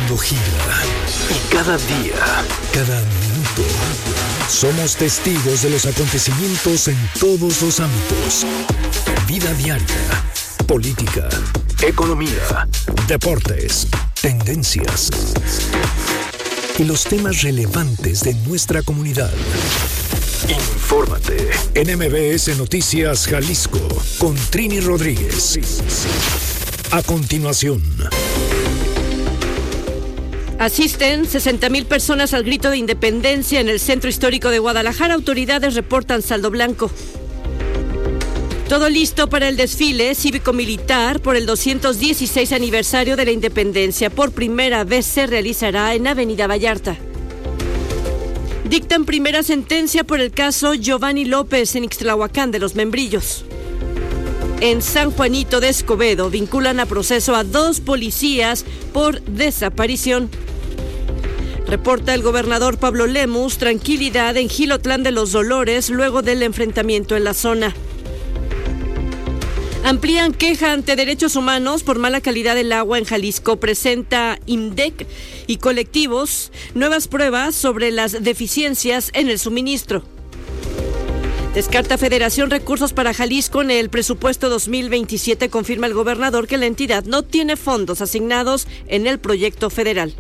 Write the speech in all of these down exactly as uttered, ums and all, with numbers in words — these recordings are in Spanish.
mundo gira y cada día, cada minuto, somos testigos de los acontecimientos en todos los ámbitos. Vida diaria, política, economía, deportes, tendencias y los temas relevantes de nuestra comunidad. Infórmate en M B S Noticias Jalisco con Trini Rodríguez. A continuación. Asisten sesenta mil personas al grito de independencia en el centro histórico de Guadalajara. Autoridades reportan saldo blanco. Todo listo para el desfile cívico-militar por el doscientos dieciséis aniversario de la independencia. Por primera vez se realizará en Avenida Vallarta. Dictan primera sentencia por el caso Giovanni López en Ixtlahuacán de los Membrillos. En San Juanito de Escobedo vinculan a proceso a dos policías por desaparición. Reporta el gobernador Pablo Lemus tranquilidad en Jilotlán de los Dolores luego del enfrentamiento en la zona. Amplían queja ante Derechos Humanos por mala calidad del agua en Jalisco. Presenta IMDEC y colectivos nuevas pruebas sobre las deficiencias en el suministro. Descarta Federación recursos para Jalisco en el presupuesto dos mil veintisiete. Confirma el gobernador que la entidad no tiene fondos asignados en el proyecto federal.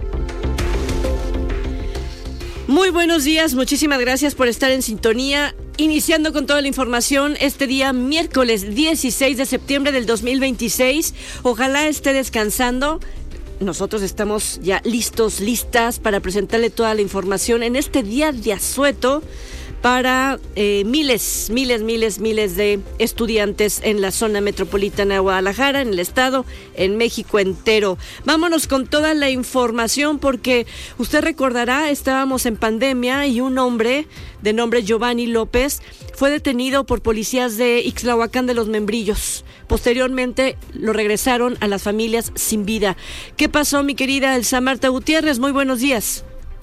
Muy buenos días, muchísimas gracias por estar en sintonía. Iniciando con toda la información este día miércoles dieciséis de septiembre del dos mil veintiséis. Ojalá esté descansando. Nosotros estamos ya listos, listas para presentarle toda la información en este día de asueto para eh, miles, miles, miles, miles de estudiantes en la zona metropolitana de Guadalajara, en el estado, en México entero. Vámonos con toda la información porque usted recordará, estábamos en pandemia y un hombre de nombre Giovanni López fue detenido por policías de Ixtlahuacán de los Membrillos. Posteriormente lo regresaron a las familias sin vida. ¿Qué pasó, mi querida Elsa Marta Gutiérrez? Muy buenos días.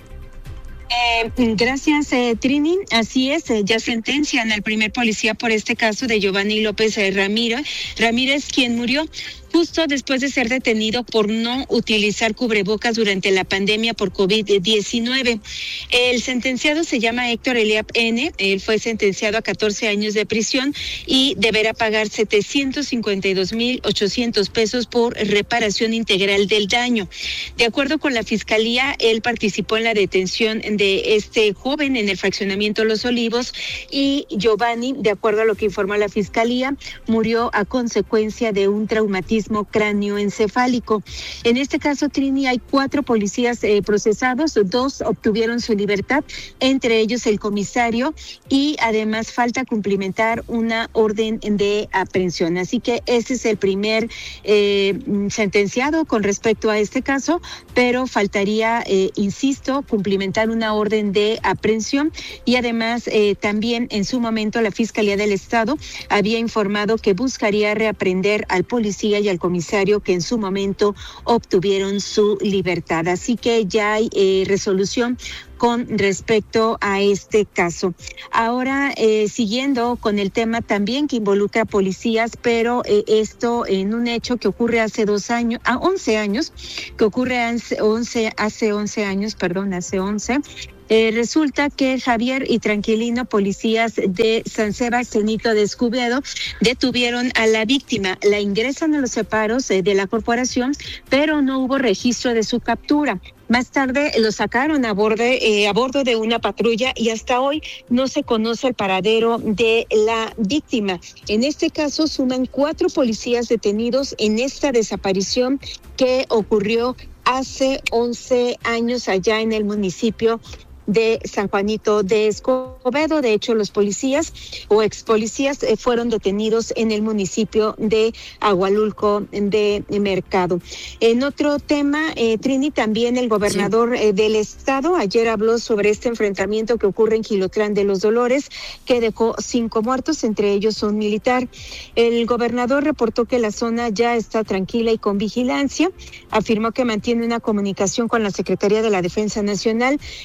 Eh, gracias, eh, Trini. Así es, eh, ya sentencian al primer policía por este caso de Giovanni López eh, Ramírez, Ramírez, quien murió justo después de ser detenido por no utilizar cubrebocas durante la pandemia por COVID diecinueve. El sentenciado se llama Héctor Eliab N. Él fue sentenciado a catorce años de prisión y deberá pagar setecientos cincuenta y dos mil ochocientos pesos por reparación integral del daño. De acuerdo con la Fiscalía, él participó en la detención de este joven en el fraccionamiento Los Olivos y Giovanni, de acuerdo a lo que informó la Fiscalía, murió a consecuencia de un traumatismo cráneoencefálico. En este caso, Trini, hay cuatro policías eh, procesados, dos obtuvieron su libertad, entre ellos el comisario, y además falta cumplimentar una orden de aprehensión. Así que ese es el primer eh, sentenciado con respecto a este caso, pero faltaría, eh, insisto, cumplimentar una orden de aprehensión y además eh, también en su momento la Fiscalía del Estado había informado que buscaría reaprender al policía y al comisario que en su momento obtuvieron su libertad. Así que ya hay eh, resolución con respecto a este caso. Ahora, eh, siguiendo con el tema también que involucra a policías, pero eh, esto en un hecho que ocurre hace dos años, a once años, que ocurre hace once, hace once años, perdón, hace once. Eh, resulta que Javier y Tranquilino, policías de San Sebastianito de Escobedo, detuvieron a la víctima. La ingresan a los separos eh, de la corporación, pero no hubo registro de su captura. Más tarde lo sacaron a bordo, eh, a bordo de una patrulla y hasta hoy no se conoce el paradero de la víctima. En este caso suman cuatro policías detenidos en esta desaparición que ocurrió hace once años allá en el municipio de San Juanito de Escobedo. De hecho, los policías o ex policías eh, fueron detenidos en el municipio de Agualulco de Mercado. En otro tema, eh, Trini, también el gobernador sí. eh, del estado ayer habló sobre este enfrentamiento que ocurre en Jilotlán de los Dolores, que dejó cinco muertos, entre ellos un militar. El gobernador reportó que la zona ya está tranquila y con vigilancia. Afirmó que mantiene una comunicación con la Secretaría de la Defensa Nacional y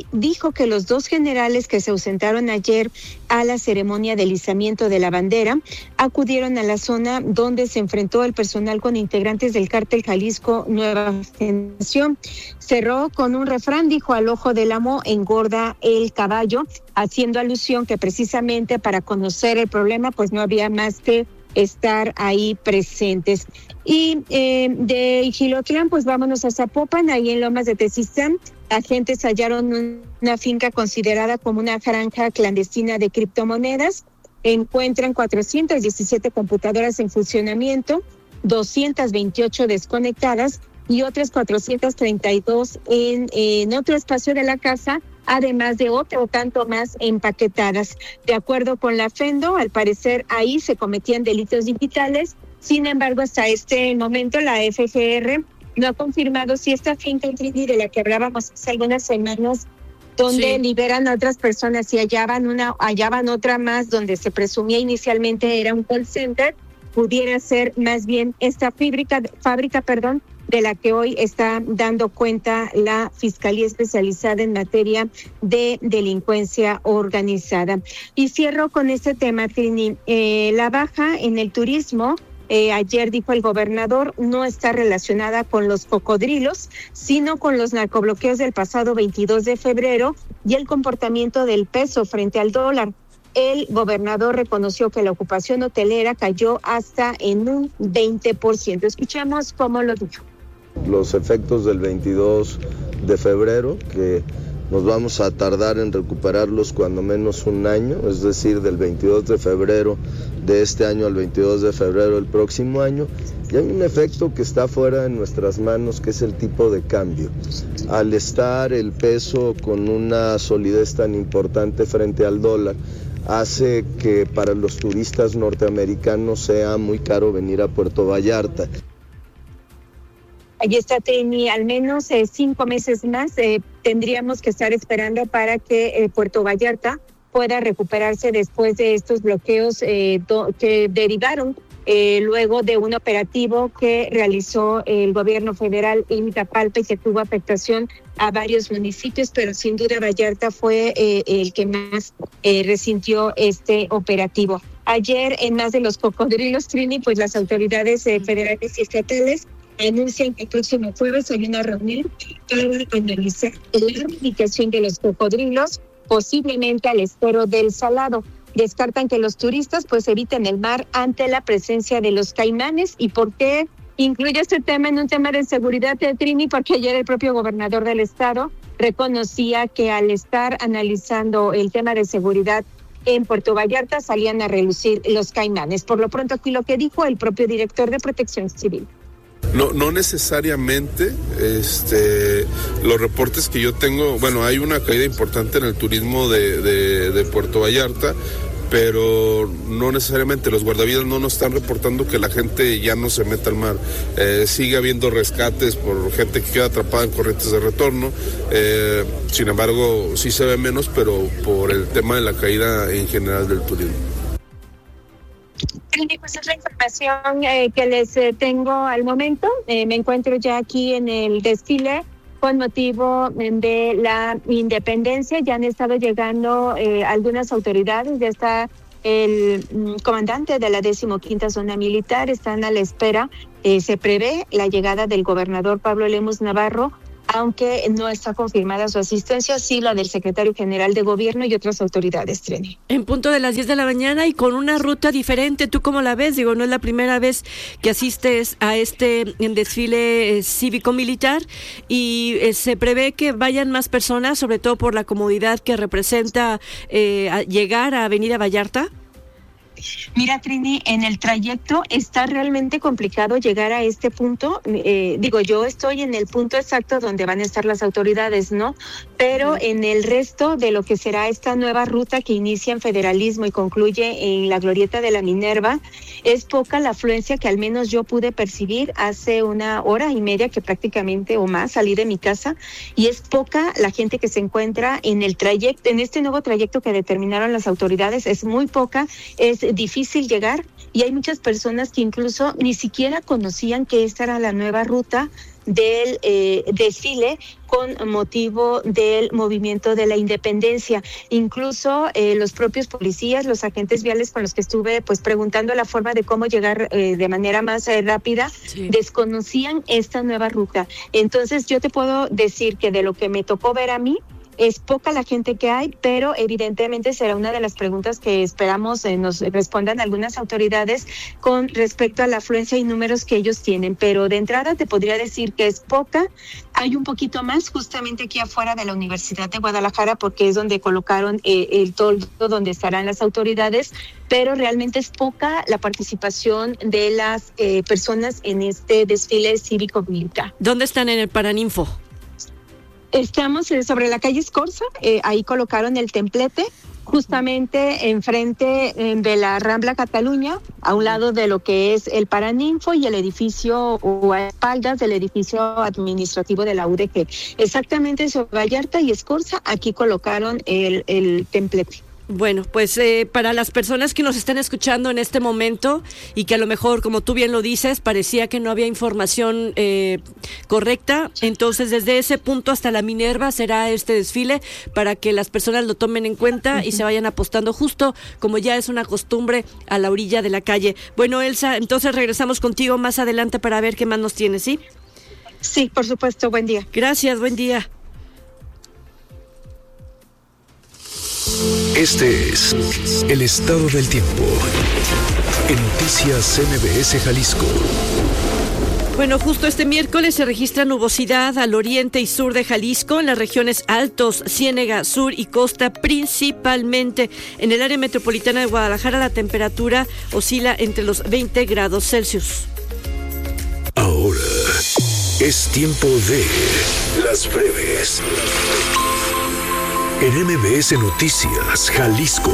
dijo que los dos generales que se ausentaron ayer a la ceremonia de izamiento de la bandera acudieron a la zona donde se enfrentó el personal con integrantes del cártel Jalisco Nueva Generación. Cerró con un refrán, dijo: al ojo del amo engorda el caballo, haciendo alusión que precisamente para conocer el problema pues no había más que estar ahí presentes. Y eh, de Ixjilotlán, pues vámonos a Zapopan, ahí en Lomas de Tezistán. Agentes hallaron una finca considerada como una granja clandestina de criptomonedas. Encuentran cuatrocientas diecisiete computadoras en funcionamiento, doscientas veintiocho desconectadas y otras cuatrocientas treinta y dos en, en otro espacio de la casa, además de otro tanto más empaquetadas. De acuerdo con la Fendo, al parecer ahí se cometían delitos digitales. Sin embargo, hasta este momento la F G R no ha confirmado si esta finca en tres D de la que hablábamos hace algunas semanas, donde sí. liberan a otras personas y hallaban una, hallaban otra más donde se presumía inicialmente era un call center, pudiera ser más bien esta fábrica, fábrica, perdón, de la que hoy está dando cuenta la Fiscalía Especializada en materia de delincuencia organizada. Y cierro con este tema, Trini. Eh, la baja en el turismo, Eh, ayer dijo el gobernador, no está relacionada con los cocodrilos, sino con los narcobloqueos del pasado veintidós de febrero y el comportamiento del peso frente al dólar. El gobernador reconoció que la ocupación hotelera cayó hasta en un veinte por ciento. Escuchamos cómo lo dijo. Los efectos del veintidós de febrero, que nos vamos a tardar en recuperarlos cuando menos un año, es decir, del veintidós de febrero de este año al veintidós de febrero del próximo año, y hay un efecto que está fuera de nuestras manos, que es el tipo de cambio. Al estar el peso con una solidez tan importante frente al dólar, hace que para los turistas norteamericanos sea muy caro venir a Puerto Vallarta. Allí está, Trini, al menos eh, cinco meses más eh, tendríamos que estar esperando para que eh, Puerto Vallarta pueda recuperarse después de estos bloqueos eh, do, que derivaron eh, luego de un operativo que realizó el gobierno federal en Tapalpa y que tuvo afectación a varios municipios, pero sin duda Vallarta fue eh, el que más eh, resintió este operativo. Ayer, en más de los cocodrilos, Trini, pues las autoridades eh, federales y estatales anuncian que el próximo jueves hay una reunión para analizar la erradicación de los cocodrilos, posiblemente al estero del Salado. Descartan que los turistas pues eviten el mar ante la presencia de los caimanes. ¿Y por qué incluye este tema en un tema de seguridad, Trini? Porque ayer el propio gobernador del estado reconocía que al estar analizando el tema de seguridad en Puerto Vallarta salían a relucir los caimanes. Por lo pronto, aquí lo que dijo el propio director de Protección Civil. No, no necesariamente, este, los reportes que yo tengo, bueno, hay una caída importante en el turismo de, de, de Puerto Vallarta, pero no necesariamente los guardavidas no nos están reportando que la gente ya no se meta al mar. Eh, sigue habiendo rescates por gente que queda atrapada en corrientes de retorno, eh, sin embargo sí se ve menos, pero por el tema de la caída en general del turismo. Pues es la información eh, que les eh, tengo al momento. Eh, me encuentro ya aquí en el desfile con motivo de la independencia. Ya han estado llegando eh, algunas autoridades. Ya está el mm, comandante de la decimoquinta zona militar. Están a la espera. Eh, se prevé la llegada del gobernador Pablo Lemus Navarro, aunque no está confirmada su asistencia, sí la del secretario general de gobierno y otras autoridades, Treni. En punto de las diez de la mañana y con una ruta diferente, ¿tú cómo la ves? Digo, no es la primera vez que asistes a este desfile cívico-militar y eh, se prevé que vayan más personas, sobre todo por la comodidad que representa eh, a llegar a Avenida Vallarta. Mira, Trini, en el trayecto está realmente complicado llegar a este punto. Eh, digo, yo estoy en el punto exacto donde van a estar las autoridades, ¿no? Pero en el resto de lo que será esta nueva ruta que inicia en Federalismo y concluye en la Glorieta de la Minerva, es poca la afluencia que al menos yo pude percibir hace una hora y media que prácticamente o más salí de mi casa, y es poca la gente que se encuentra en el trayecto, en este nuevo trayecto que determinaron las autoridades, es muy poca, es difícil llegar y hay muchas personas que incluso ni siquiera conocían que esta era la nueva ruta del eh, desfile con motivo del movimiento de la independencia. Incluso eh, los propios policías, los agentes viales con los que estuve pues preguntando la forma de cómo llegar eh, de manera más eh, rápida, sí. desconocían esta nueva ruta. Entonces yo te puedo decir que de lo que me tocó ver a mí, es poca la gente que hay, pero evidentemente será una de las preguntas que esperamos eh, nos respondan algunas autoridades con respecto a la afluencia y números que ellos tienen. Pero de entrada te podría decir que es poca. Hay un poquito más justamente aquí afuera de la Universidad de Guadalajara, porque es donde colocaron eh, el toldo donde estarán las autoridades, pero realmente es poca la participación de las eh, personas en este desfile cívico-militar. ¿Dónde están en el Paraninfo? Estamos sobre la calle Escorza, eh, ahí colocaron el templete, justamente enfrente eh, de la Rambla Cataluña, a un lado de lo que es el Paraninfo y el edificio, o a espaldas del edificio administrativo de la U D G. Exactamente sobre Vallarta y Escorza, aquí colocaron el, el templete. Bueno, pues eh, para las personas que nos están escuchando en este momento y que a lo mejor, como tú bien lo dices, parecía que no había información eh, correcta, entonces desde ese punto hasta la Minerva será este desfile para que las personas lo tomen en cuenta uh-huh. y se vayan apostando justo como ya es una costumbre a la orilla de la calle. Bueno, Elsa, entonces regresamos contigo más adelante para ver qué más nos tienes, ¿sí? Sí, por supuesto, buen día. Gracias, buen día. Este es el estado del tiempo en Noticias M B S Jalisco. Bueno, justo este miércoles se registra nubosidad al oriente y sur de Jalisco, en las regiones Altos, Ciénega, Sur y Costa, principalmente. En el área metropolitana de Guadalajara la temperatura oscila entre los veinte grados Celsius. Ahora es tiempo de las breves. En M B S Noticias Jalisco.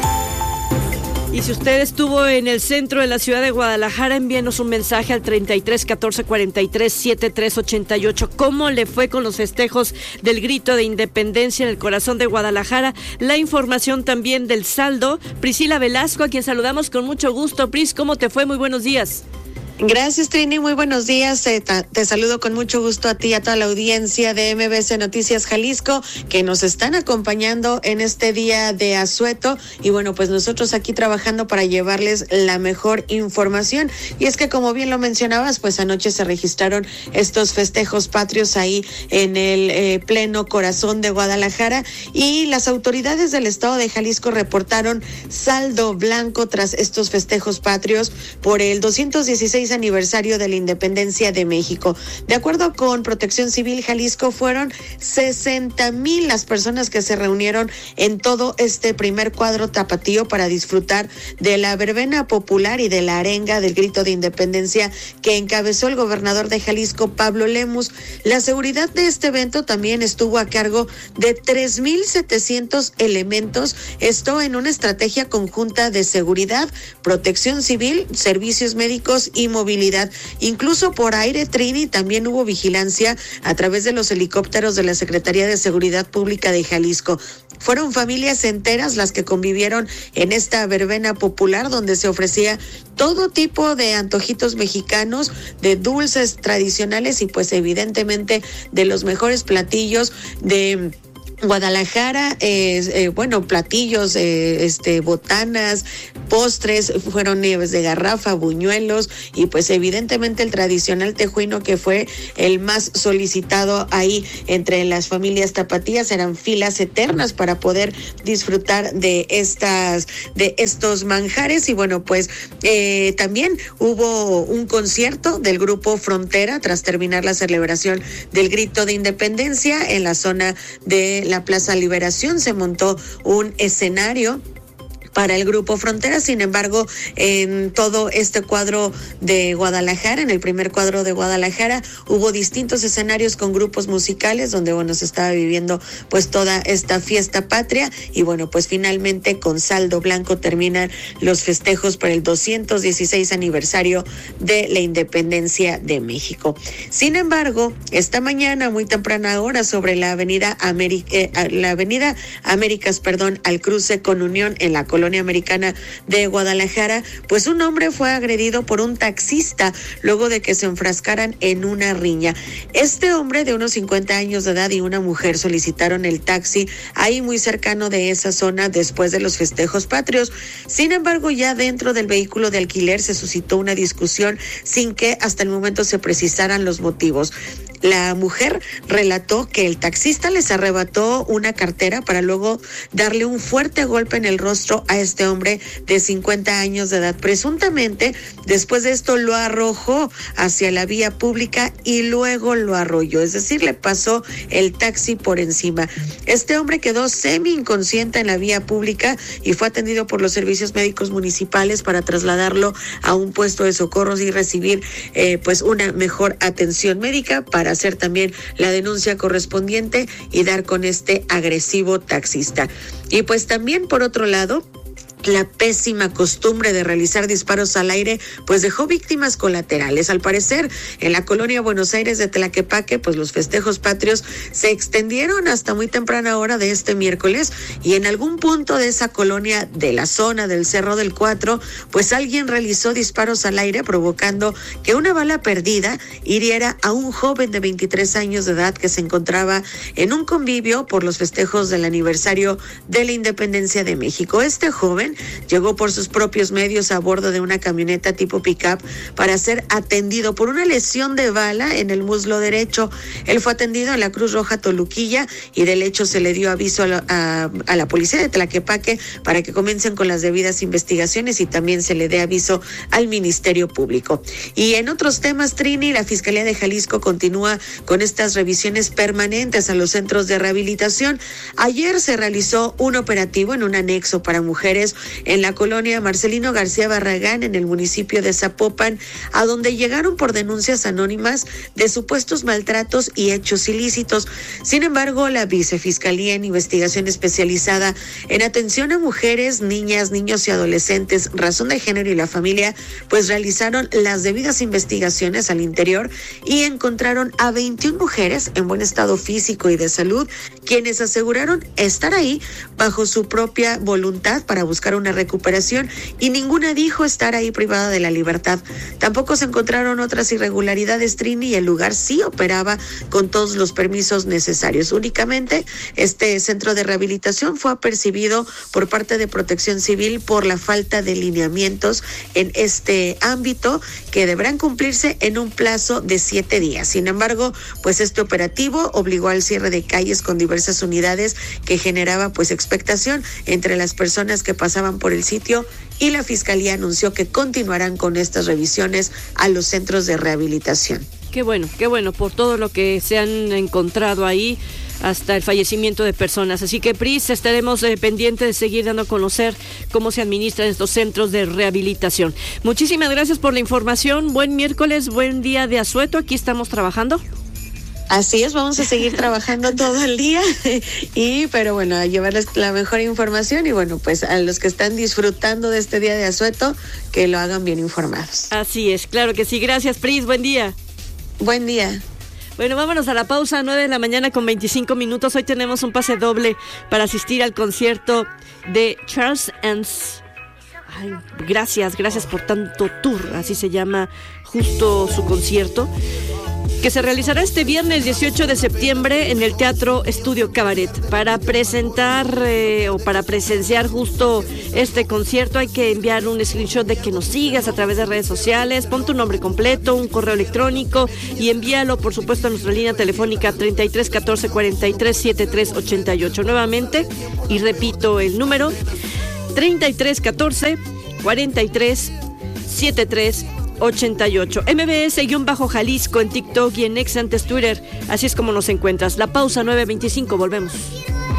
Y si usted estuvo en el centro de la ciudad de Guadalajara, envíenos un mensaje al treinta y tres catorce cuarenta y tres setenta y tres ochenta y ocho. ¿Cómo le fue con los festejos del grito de independencia en el corazón de Guadalajara? La información también del saldo. Priscila Velasco, a quien saludamos con mucho gusto. Pris, ¿cómo te fue? Muy buenos días. Gracias, Trini, muy buenos días. Eh, ta, te saludo con mucho gusto a ti y a toda la audiencia de M B S Noticias Jalisco que nos están acompañando en este día de asueto. Y bueno, pues nosotros aquí trabajando para llevarles la mejor información. Y es que, como bien lo mencionabas, pues anoche se registraron estos festejos patrios ahí en el eh, pleno corazón de Guadalajara, y las autoridades del estado de Jalisco reportaron saldo blanco tras estos festejos patrios por el doscientos dieciséis aniversario de la independencia de México. De acuerdo con Protección Civil Jalisco, fueron sesenta mil las personas que se reunieron en todo este primer cuadro tapatío para disfrutar de la verbena popular y de la arenga del grito de independencia que encabezó el gobernador de Jalisco, Pablo Lemus. La seguridad de este evento también estuvo a cargo de tres mil setecientos elementos, esto en una estrategia conjunta de seguridad, protección civil, servicios médicos y movilidad. Incluso por aire, Trini, también hubo vigilancia a través de los helicópteros de la Secretaría de Seguridad Pública de Jalisco. Fueron familias enteras las que convivieron en esta verbena popular, donde se ofrecía todo tipo de antojitos mexicanos, de dulces tradicionales y pues evidentemente de los mejores platillos de Guadalajara. eh, eh, bueno, platillos, eh, este, botanas, postres, fueron nieves de garrafa, buñuelos y pues evidentemente el tradicional tejuino, que fue el más solicitado ahí entre las familias tapatías. Eran filas eternas para poder disfrutar de estas, de estos manjares. Y bueno, pues eh, también hubo un concierto del grupo Frontera tras terminar la celebración del grito de independencia en la zona de la Plaza Liberación. Se montó un escenario para el grupo Frontera. Sin embargo, en todo este cuadro de Guadalajara, en el primer cuadro de Guadalajara, hubo distintos escenarios con grupos musicales donde, bueno, se estaba viviendo pues toda esta fiesta patria. Y bueno, pues finalmente con saldo blanco terminan los festejos por el doscientos dieciséis aniversario de la independencia de México. Sin embargo, esta mañana, muy temprana hora, sobre la avenida América, eh, la avenida Américas, perdón, al cruce con Unión en la colonia colonia americana de Guadalajara, pues un hombre fue agredido por un taxista luego de que se enfrascaran en una riña. Este hombre de unos cincuenta años de edad y una mujer solicitaron el taxi ahí muy cercano de esa zona después de los festejos patrios. Sin embargo, ya dentro del vehículo de alquiler se suscitó una discusión sin que hasta el momento se precisaran los motivos. La mujer relató que el taxista les arrebató una cartera para luego darle un fuerte golpe en el rostro a este hombre de cincuenta años de edad. Presuntamente, después de esto lo arrojó hacia la vía pública y luego lo arrolló, es decir, le pasó el taxi por encima. Este hombre quedó semi inconsciente en la vía pública y fue atendido por los servicios médicos municipales para trasladarlo a un puesto de socorros y recibir eh, pues una mejor atención médica para hacer también la denuncia correspondiente y dar con este agresivo taxista. Y pues también, por otro lado, la pésima costumbre de realizar disparos al aire pues dejó víctimas colaterales. Al parecer, en la colonia Buenos Aires de Tlaquepaque, pues los festejos patrios se extendieron hasta muy temprana hora de este miércoles y en algún punto de esa colonia de la zona del Cerro del Cuatro, pues alguien realizó disparos al aire provocando que una bala perdida hiriera a un joven de veintitrés años de edad que se encontraba en un convivio por los festejos del aniversario de la Independencia de México. Este joven llegó por sus propios medios a bordo de una camioneta tipo pick-up para ser atendido por una lesión de bala en el muslo derecho. Él fue atendido en la Cruz Roja Toluquilla y del hecho se le dio aviso a la, a, a la policía de Tlaquepaque para que comiencen con las debidas investigaciones y también se le dé aviso al Ministerio Público. Y en otros temas, Trini, la Fiscalía de Jalisco continúa con estas revisiones permanentes a los centros de rehabilitación. Ayer se realizó un operativo en un anexo para mujeres en la colonia Marcelino García Barragán, en el municipio de Zapopan, a donde llegaron por denuncias anónimas de supuestos maltratos y hechos ilícitos. Sin embargo, la Vicefiscalía en Investigación Especializada en Atención a Mujeres, Niñas, Niños y Adolescentes, Razón de Género y la Familia, pues realizaron las debidas investigaciones al interior y encontraron a veintiuna mujeres en buen estado físico y de salud, quienes aseguraron estar ahí bajo su propia voluntad para buscar una recuperación y ninguna dijo estar ahí privada de la libertad. Tampoco se encontraron otras irregularidades, Trini, y el lugar sí operaba con todos los permisos necesarios. Únicamente este centro de rehabilitación fue apercibido por parte de Protección Civil por la falta de lineamientos en este ámbito que deberán cumplirse en un plazo de siete días. Sin embargo, pues este operativo obligó al cierre de calles con diversas unidades que generaba pues expectación entre las personas que pasaban por el sitio y la Fiscalía anunció que continuarán con estas revisiones a los centros de rehabilitación. Qué bueno, qué bueno por todo lo que se han encontrado ahí hasta el fallecimiento de personas. Así que, Pris, estaremos eh, pendientes de seguir dando a conocer cómo se administran estos centros de rehabilitación. Muchísimas gracias por la información. Buen miércoles, buen día de asueto. Aquí estamos trabajando. Así es, vamos a seguir trabajando todo el día y pero bueno, a llevarles la mejor información y bueno, pues a los que están disfrutando de este día de asueto, que lo hagan bien informados. Así es, claro que sí. Gracias, Pris, buen día. Buen día. Bueno, vámonos a la pausa, nueve de la mañana con veinticinco minutos. Hoy tenemos un pase doble para asistir al concierto de Charles Dance. Ay, gracias, gracias por tanto tour, así se llama justo su concierto, que se realizará este viernes dieciocho de septiembre en el Teatro Estudio Cabaret. Para presentar eh, o para presenciar justo este concierto hay que enviar un screenshot de que nos sigas a través de redes sociales, pon tu nombre completo, un correo electrónico y envíalo por supuesto a nuestra línea telefónica treinta y tres catorce cuarenta y tres setenta y tres ochenta y ocho nuevamente, y repito el número treinta y tres catorce cuarenta y tres setenta y tres ochenta y ocho. M B S-Jalisco en TikTok y en X antes Twitter. Así es como nos encuentras. La pausa nueve veinticinco, volvemos.